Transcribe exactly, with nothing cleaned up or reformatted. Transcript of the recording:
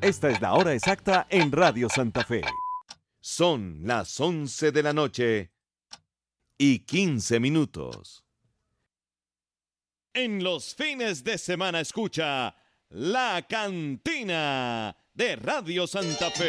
Esta es la hora exacta en Radio Santa Fe. Son las once de la noche y quince minutos. En los fines de semana escucha La Cantina de Radio Santa Fe.